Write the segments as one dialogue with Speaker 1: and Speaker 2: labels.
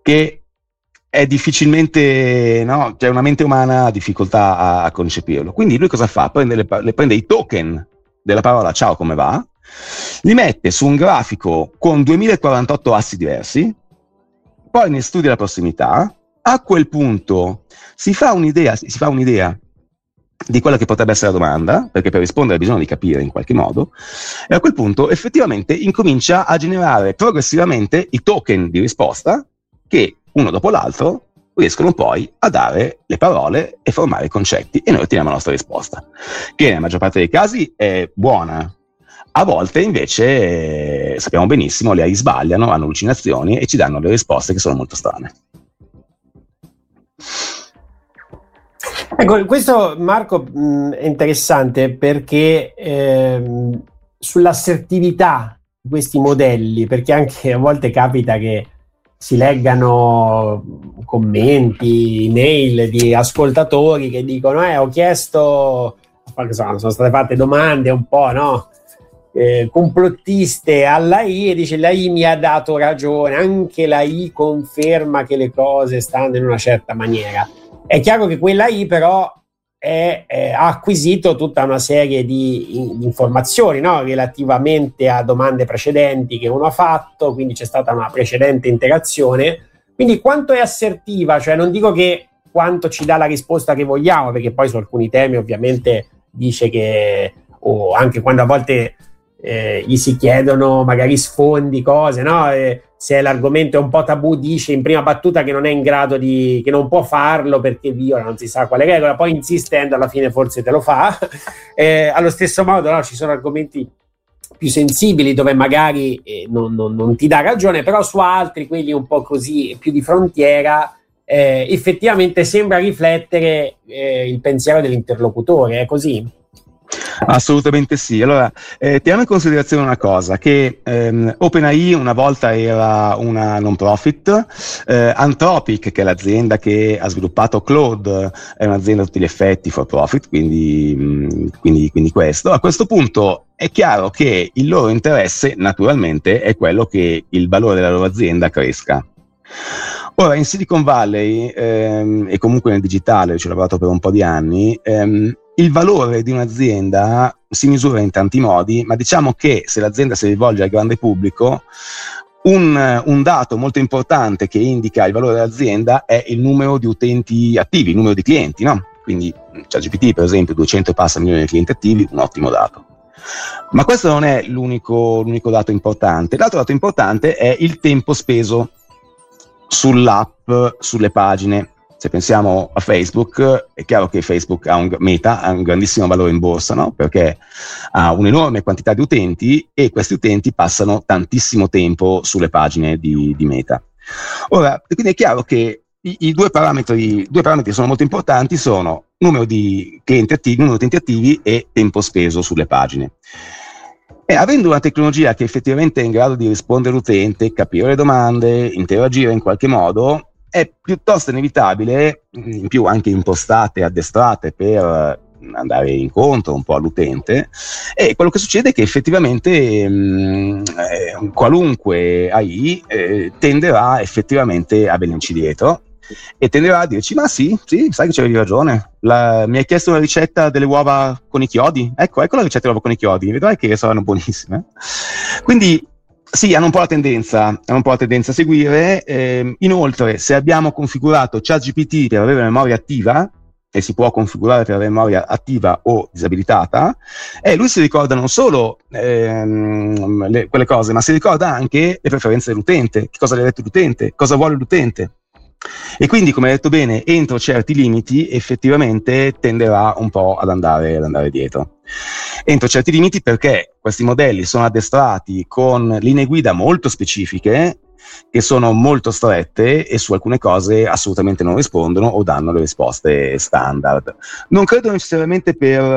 Speaker 1: che è difficilmente, no? Cioè una mente umana ha difficoltà a concepirlo. Quindi lui cosa fa? Prende i token della parola ciao come va, li mette su un grafico con 2048 assi diversi, poi ne studia la prossimità, a quel punto si fa un'idea di quella che potrebbe essere la domanda, perché per rispondere bisogna di capire in qualche modo, e a quel punto effettivamente incomincia a generare progressivamente i token di risposta che uno dopo l'altro riescono poi a dare le parole e formare i concetti, e noi otteniamo la nostra risposta, che nella maggior parte dei casi è buona. A volte invece sappiamo benissimo le AI sbagliano, hanno allucinazioni e ci danno le risposte che sono molto strane.
Speaker 2: Ecco, questo Marco è interessante perché sull'assertività di questi modelli, perché anche a volte capita che si leggano commenti, email di ascoltatori che dicono ho chiesto, sono state fatte domande un po', no? Complottiste alla AI, e dice la AI mi ha dato ragione, anche la AI conferma che le cose stanno in una certa maniera. È chiaro che quella AI però ha acquisito tutta una serie di informazioni, no? Relativamente a domande precedenti che uno ha fatto, quindi c'è stata una precedente interazione. Quindi quanto è assertiva, cioè non dico che quanto ci dà la risposta che vogliamo, perché poi su alcuni temi ovviamente dice che, o anche quando a volte gli si chiedono magari sfondi, cose, no? Se l'argomento è un po' tabù, dice in prima battuta che non è in grado che non può farlo perché viola non si sa quale regola, poi insistendo alla fine forse te lo fa. Allo stesso modo, no, ci sono argomenti più sensibili dove magari non ti dà ragione, però su altri, quelli un po' così più di frontiera, effettivamente sembra riflettere il pensiero dell'interlocutore, è così?
Speaker 1: Assolutamente sì. Allora, teniamo in considerazione una cosa, che OpenAI una volta era una non profit, Anthropic, che è l'azienda che ha sviluppato Claude, è un'azienda a tutti gli effetti for profit, quindi questo. A questo punto è chiaro che il loro interesse naturalmente è quello che il valore della loro azienda cresca. Ora, in Silicon Valley e comunque nel digitale, ci ho lavorato per un po' di anni, il valore di un'azienda si misura in tanti modi, ma diciamo che se l'azienda si rivolge al grande pubblico, un dato molto importante che indica il valore dell'azienda è il numero di utenti attivi, il numero di clienti, no? Quindi ChatGPT, per esempio, 200 e passa milioni di clienti attivi, un ottimo dato. Ma questo non è l'unico dato importante. L'altro dato importante è il tempo speso sull'app, sulle pagine. Se pensiamo a Facebook, è chiaro che Facebook Meta ha un grandissimo valore in borsa, no? Perché ha un'enorme quantità di utenti e questi utenti passano tantissimo tempo sulle pagine di Meta. Ora, quindi è chiaro che i due parametri sono molto importanti, sono numero di clienti attivi, numero di utenti attivi e tempo speso sulle pagine. E avendo una tecnologia che effettivamente è in grado di rispondere all'utente, capire le domande, interagire in qualche modo, è piuttosto inevitabile, in più anche impostate, addestrate per andare incontro un po' all'utente, e quello che succede è che effettivamente qualunque AI tenderà effettivamente a venirci dietro e tenderà a dirci: ma sì, sai che c'avevi ragione, mi hai chiesto una ricetta delle uova con i chiodi, ecco la ricetta delle uova con i chiodi, vedrai che saranno buonissime. Quindi sì, hanno un po' la tendenza a seguire. Inoltre, se abbiamo configurato ChatGPT per avere memoria attiva, e si può configurare per avere memoria attiva o disabilitata, lui si ricorda non solo quelle cose, ma si ricorda anche le preferenze dell'utente, che cosa le ha detto l'utente, cosa vuole l'utente. E quindi, come hai detto bene, entro certi limiti effettivamente tenderà un po' ad andare dietro. Entro certi limiti, perché questi modelli sono addestrati con linee guida molto specifiche, che sono molto strette e su alcune cose assolutamente non rispondono o danno le risposte standard. Non credo necessariamente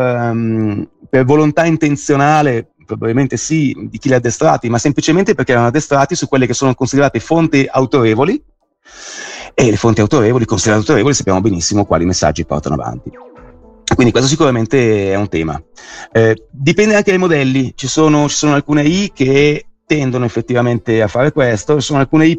Speaker 1: per volontà intenzionale, probabilmente sì, di chi li ha addestrati, ma semplicemente perché erano addestrati su quelle che sono considerate fonti autorevoli, e le fonti autorevoli, considerate autorevoli, sappiamo benissimo quali messaggi portano avanti. Quindi questo sicuramente è un tema. Dipende anche dai modelli, ci sono alcune AI che tendono effettivamente a fare questo, ci sono alcune AI